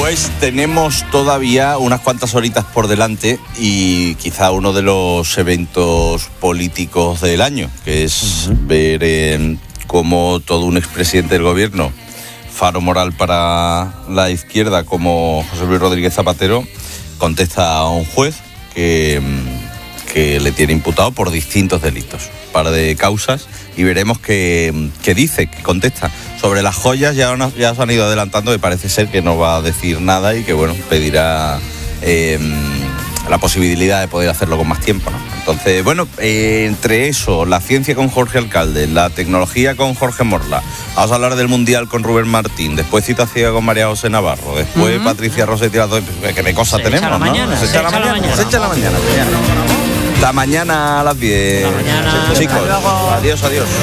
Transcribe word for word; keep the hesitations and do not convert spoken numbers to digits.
Pues tenemos todavía unas cuantas horitas por delante y quizá uno de los eventos políticos del año, que es uh-huh. ver eh, cómo todo un expresidente del gobierno, faro moral para la izquierda como José Luis Rodríguez Zapatero, contesta a un juez que, que le tiene imputado por distintos delitos, un par de causas, y veremos qué, qué dice, qué contesta. Sobre las joyas ya, nos, ya os han ido adelantando que parece ser que no va a decir nada y que bueno, pedirá eh, la posibilidad de poder hacerlo con más tiempo, ¿no? Entonces, bueno, eh, entre eso, la ciencia con Jorge Alcalde, la tecnología con Jorge Morla, vamos a hablar del Mundial con Rubén Martín, después cita ciega con María José Navarro, después uh-huh. Patricia Rossetti, que qué cosas tenemos, echa la ¿no? mañana, Se echa la mañana, se echa la mañana. Hasta mañana a las diez. Hasta mañana. Chicos, adiós, adiós.